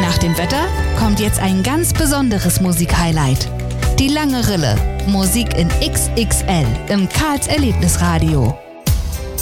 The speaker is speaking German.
Nach dem Wetter kommt jetzt ein ganz besonderes Musikhighlight. Die lange Rille. Musik in XXL im Karls Erlebnisradio.